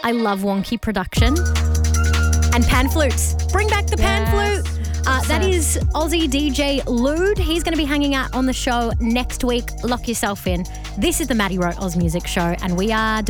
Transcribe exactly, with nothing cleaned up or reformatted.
I love wonky production. And pan flutes. Bring back the pan Yes. flute. Uh, that is Aussie D J Lude. He's going to be hanging out on the show next week. Lock yourself in. This is the Maddie Wrote Oz Music Show, and we are